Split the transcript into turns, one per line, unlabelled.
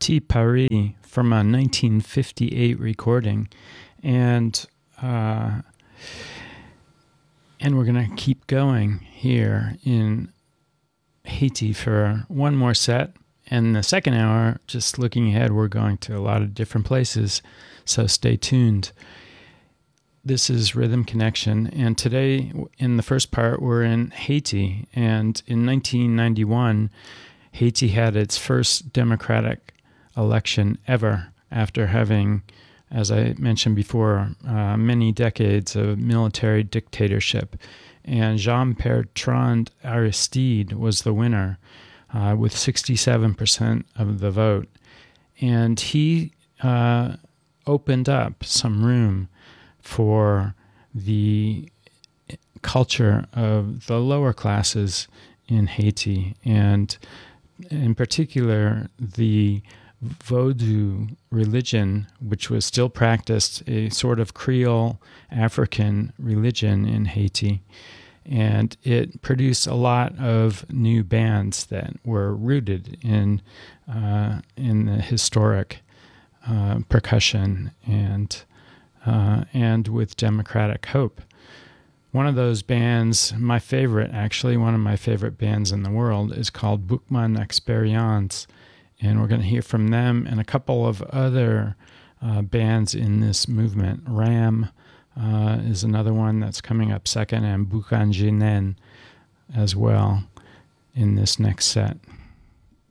Petit Paris from a 1958 recording. And we're going to keep going here in Haiti for one more set. And the second hour, just looking ahead, we're going to a lot of different places, so stay tuned. This is Rhythm Connection, and today, in the first part, we're in Haiti. And in 1991, Haiti had its first democratic election ever after having, as I mentioned before, many decades of military dictatorship. And Jean-Bertrand Aristide was the winner with 67% of the vote. And he opened up some room for the culture of the lower classes in Haiti, and in particular the Vodou religion, which was still practiced, a sort of Creole African religion in Haiti. And it produced a lot of new bands that were rooted in the historic percussion and with democratic hope. One of those bands, one of my favorite bands in the world, is called Boukman Experience. And we're going to hear from them and a couple of other bands in this movement. Ram is another one that's coming up second, and Boukan Jinen as well in this next set.